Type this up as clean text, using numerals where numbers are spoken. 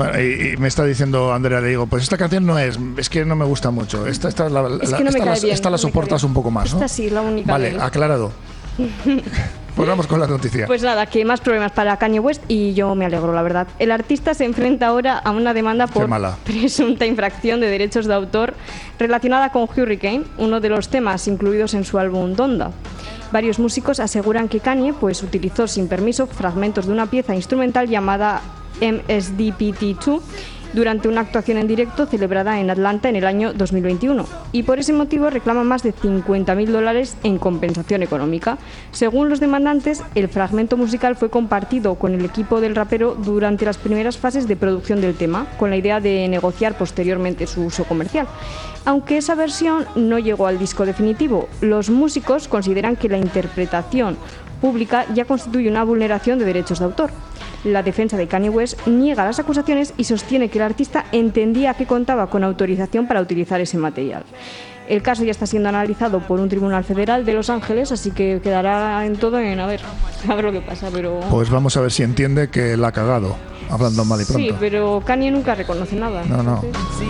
Bueno, y me está diciendo Andrea, le digo, pues esta canción no es que no me gusta mucho. Esta la soportas un poco más, ¿no? Esta sí, la única. Vale, aclarado. Pues vamos con la noticia. Pues nada, que más problemas para Kanye West y yo me alegro, la verdad. El artista se enfrenta ahora a una demanda por presunta infracción de derechos de autor relacionada con Hurricane, uno de los temas incluidos en su álbum Donda. Varios músicos aseguran que Kanye pues, utilizó sin permiso fragmentos de una pieza instrumental llamada MSDPT2 durante una actuación en directo celebrada en Atlanta en el año 2021 y por ese motivo reclaman más de $50.000 en compensación económica. Según los demandantes, el fragmento musical fue compartido con el equipo del rapero durante las primeras fases de producción del tema, con la idea de negociar posteriormente su uso comercial. Aunque esa versión no llegó al disco definitivo, los músicos consideran que la interpretación pública ya constituye una vulneración de derechos de autor. La defensa de Kanye West niega las acusaciones y sostiene que el artista entendía que contaba con autorización para utilizar ese material. El caso ya está siendo analizado por un tribunal federal de Los Ángeles, así que quedará en todo en a ver lo que pasa, pero... Pues vamos a ver si entiende que la ha cagado, hablando mal y pronto. Sí, pero Kanye nunca reconoce nada. No. Entonces...